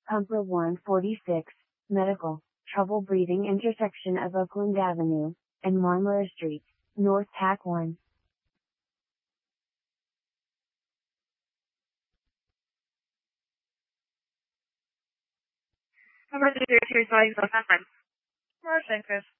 Pumper 146, Medical, Trouble Breathing intersection of Oakland Avenue and Marmara Street, North Tack 1. Number 202 is calling South San Chris.